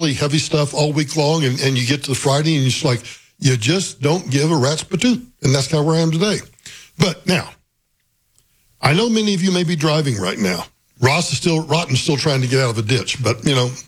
really heavy stuff all week long, and you get to Friday, and it's like, you just don't give a rat's patoot. And that's kind of where I am today. But now, I know many of you may be driving right now. Rotten's still trying to get out of a ditch, but,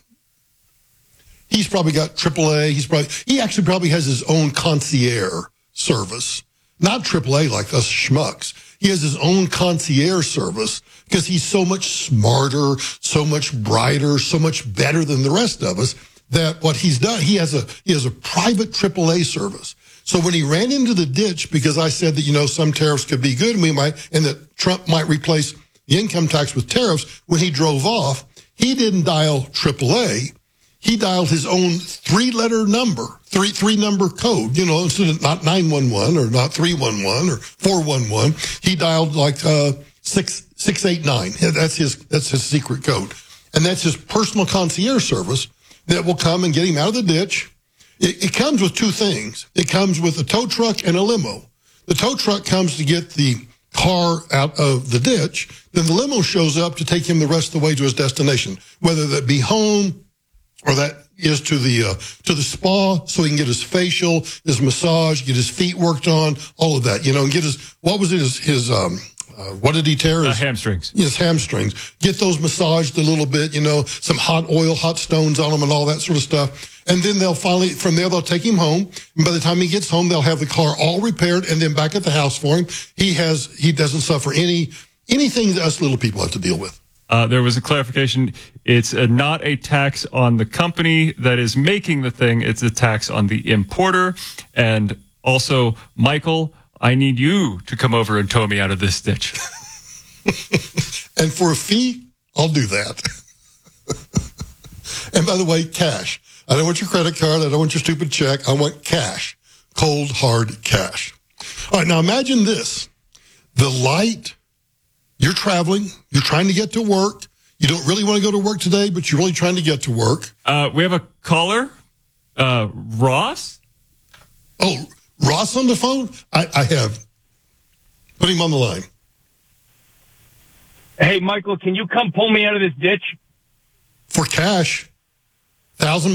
he's probably got AAA. He actually probably has his own concierge service. Not AAA like us schmucks. He has his own concierge service because he's so much smarter, so much brighter, so much better than the rest of us that what he's done, he has a private AAA service. So when he ran into the ditch, because I said that, some tariffs could be good and that Trump might replace the income tax with tariffs, when he drove off, he didn't dial AAA. He dialed his own three-letter number, three-number code, instead of not 911 or not 311 or 411. He dialed like 689. That's his secret code. And that's his personal concierge service that will come and get him out of the ditch. It comes with two things. It comes with a tow truck and a limo. The tow truck comes to get the car out of the ditch. Then the limo shows up to take him the rest of the way to his destination, whether that be home, or that is to the spa, so he can get his facial, his massage, get his feet worked on, all of that, and get what did he tear? His hamstrings. His hamstrings. Get those massaged a little bit, some hot oil, hot stones on them and all that sort of stuff. And then from there, they'll take him home. And by the time he gets home, they'll have the car all repaired and then back at the house for him. He doesn't suffer anything that us little people have to deal with. There was a clarification. It's not a tax on the company that is making the thing. It's a tax on the importer. And also, Michael, I need you to come over and tow me out of this ditch. And for a fee, I'll do that. And by the way, cash. I don't want your credit card. I don't want your stupid check. I want cash. Cold, hard cash. All right, now imagine this. The light... You're traveling. You're trying to get to work. You don't really want to go to work today, but you're really trying to get to work. We have a caller, Ross. Oh, Ross on the phone? I have. Put him on the line. Hey, Michael, can you come pull me out of this ditch? For cash, $1,000.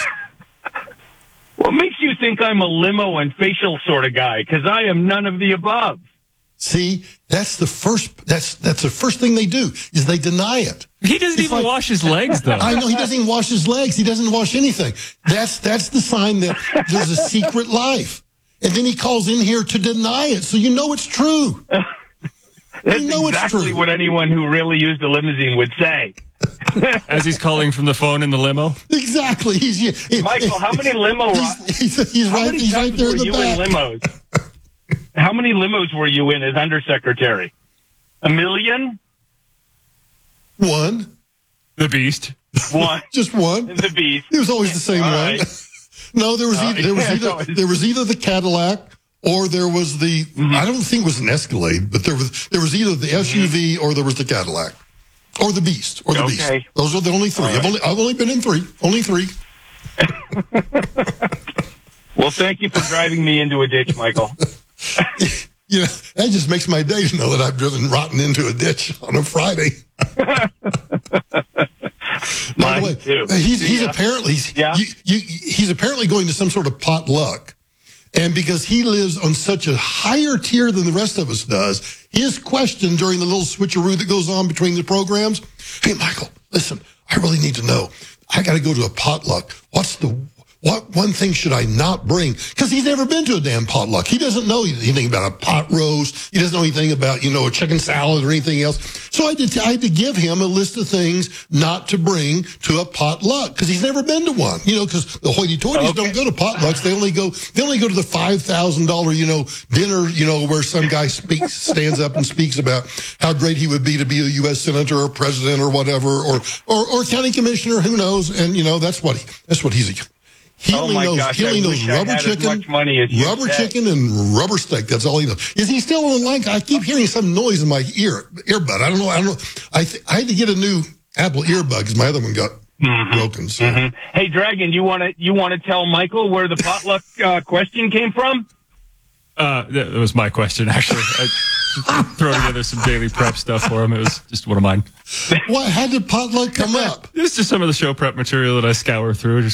What makes you think I'm a limo and facial sort of guy? Because I am none of the above. See, that's the first thing they do is they deny it. He doesn't even wash his legs, though. I know he doesn't even wash his legs. He doesn't wash anything. That's the sign that there's a secret life. And then he calls in here to deny it, so you know it's true. That's exactly what anyone who really used a limousine would say. As he's calling from the phone in the limo? Exactly. Michael, how many limo rides? He's right there in the back. Limos? How many limos were you in as undersecretary? 1 million? One. The Beast. One. Just one. The Beast. It was always the same one. Right. No, there was either the Cadillac or there was the I don't think it was an Escalade, but there was either the SUV or there was the Cadillac. Or the Beast. Beast. Those are the only three. Right. I've only been in three. Only three. Well, thank you for driving me into a ditch, Michael. That just makes my day to know that I've driven rotten into a ditch on a Friday. By the way, too. He's apparently going to some sort of potluck. And because he lives on such a higher tier than the rest of us does, his question during the little switcheroo that goes on between the programs, hey, Michael, listen, I really need to know. I got to go to a potluck. What one thing should I not bring? Because he's never been to a damn potluck. He doesn't know anything about a pot roast. He doesn't know anything about, a chicken salad or anything else. So I had to give him a list of things not to bring to a potluck because he's never been to one. Because the hoity-toities don't go to potlucks. They only go to the $5,000, dinner, where some guy stands up and speaks about how great he would be to be a U.S. senator or president or whatever, or county commissioner, who knows? And, that's what he's He only knows rubber chicken and rubber steak. That's all he knows. Is he still on the line? I keep hearing some noise in my earbud. I don't know. I had to get a new Apple earbud because my other one got broken. So. Mm-hmm. Hey, Dragon, you want to tell Michael where the potluck question came from? That was my question, actually. I throw together some daily prep stuff for him. It was just one of mine. How did potluck come up? It's just some of the show prep material that I scour through.